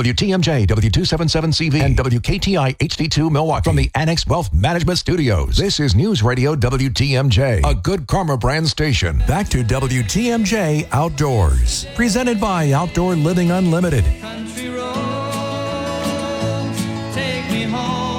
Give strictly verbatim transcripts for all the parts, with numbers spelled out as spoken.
W T M J, W two seventy-seven C V, and W K T I H D two Milwaukee. From the Annex Wealth Management Studios, this is News Radio W T M J, a Good Karma brand station. Back to W T M J Outdoors, presented by Outdoor Living Unlimited. Country roads, take me home.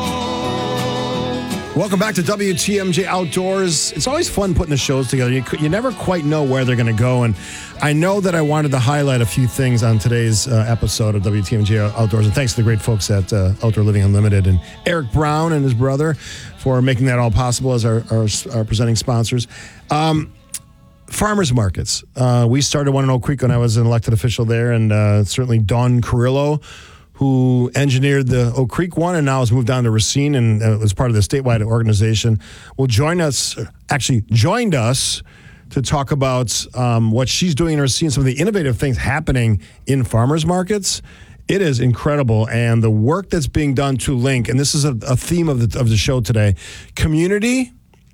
Welcome back to W T M J Outdoors. It's always fun putting the shows together. You, you never quite know where they're going to go, and I know that I wanted to highlight a few things on today's uh, episode of W T M J Outdoors, and thanks to the great folks at uh, Outdoor Living Unlimited and Eric Brown and his brother for making that all possible as our, our, our presenting sponsors. Um, farmers markets. Uh, we started one in Oak Creek when I was an elected official there, and uh, certainly Don Carrillo, who engineered the Oak Creek one and now has moved on to Racine and uh, was part of the statewide organization, will join us, actually joined us to talk about um, what she's doing in Racine, some of the innovative things happening in farmers markets. It is incredible, and the work that's being done to link, and this is a, a theme of the, of the show today, community,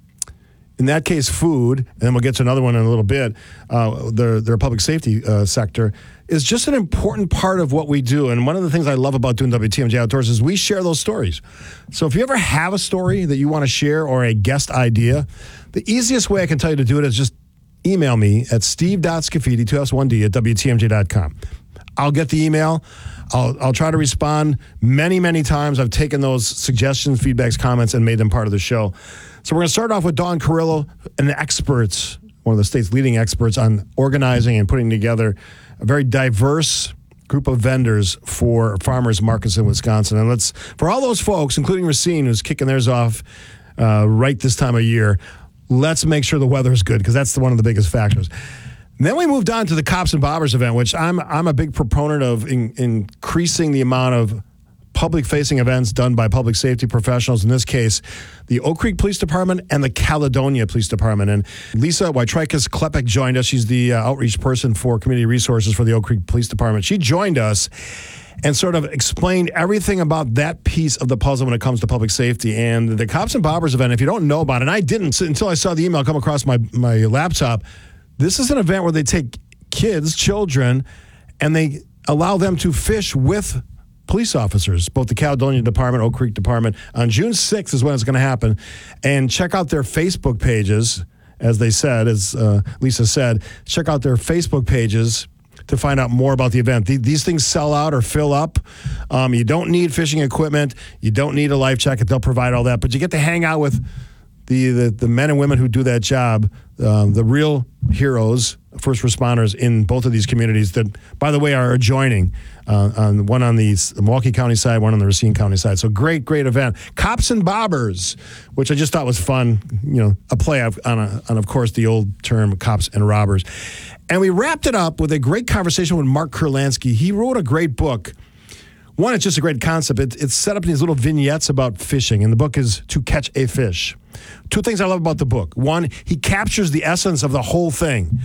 in that case food, and then we'll get to another one in a little bit, uh, their, their public safety uh, sector, is just an important part of what we do. And one of the things I love about doing W T M J Outdoors is we share those stories. So if you ever have a story that you want to share or a guest idea, the easiest way I can tell you to do it is just email me at steve.scafidi, two S one D, at W T M J dot com. I'll get the email. I'll, I'll try to respond many, many times. I've taken those suggestions, feedbacks, comments, and made them part of the show. So we're going to start off with Don Carrillo, an expert, one of the state's leading experts on organizing and putting together a very diverse group of vendors for farmers markets in Wisconsin. And let's, for all those folks, including Racine, who's kicking theirs off uh, right this time of year, let's make sure the weather is good, because that's the, one of the biggest factors. And then we moved on to the Cops and Bobbers event, which I'm I'm a big proponent of in, increasing the amount of public-facing events done by public safety professionals, in this case, the Oak Creek Police Department and the Caledonia Police Department. And Lisa Wytrikis Klepek joined us. She's the uh, outreach person for community resources for the Oak Creek Police Department. She joined us and sort of explained everything about that piece of the puzzle when it comes to public safety. And the Cops and Bobbers event, if you don't know about it, and I didn't until I saw the email come across my, my laptop, this is an event where they take kids, children, and they allow them to fish with police officers, both the Caledonia Department, Oak Creek Department. On June sixth is when it's going to happen. And check out their Facebook pages, as they said, as uh, Lisa said, check out their Facebook pages to find out more about the event. These things sell out or fill up. Um, you don't need fishing equipment. You don't need a life jacket. They'll provide all that. But you get to hang out with the, the, the men and women who do that job, um, the real heroes, first responders in both of these communities that, by the way, are adjoining, uh, on one on the Milwaukee County side, one on the Racine County side. So great, great event. Cops and Bobbers, which I just thought was fun, you know, a play on, a, on of course, the old term cops and robbers. And we wrapped it up with a great conversation with Mark Kurlansky. He wrote a great book. One, it's just a great concept. It, it's set up in these little vignettes about fishing, and the book is To Catch a Fish. Two things I love about the book. One, he captures the essence of the whole thing,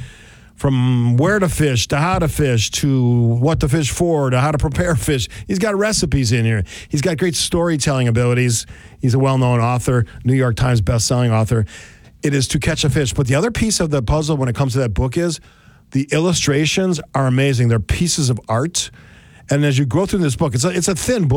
from where to fish, to how to fish, to what to fish for, to how to prepare fish. He's got recipes in here. He's got great storytelling abilities. He's a well-known author, New York Times best-selling author. It is To Catch a Fish. But the other piece of the puzzle when it comes to that book is the illustrations are amazing. They're pieces of art. And as you go through this book, it's a, it's a thin book.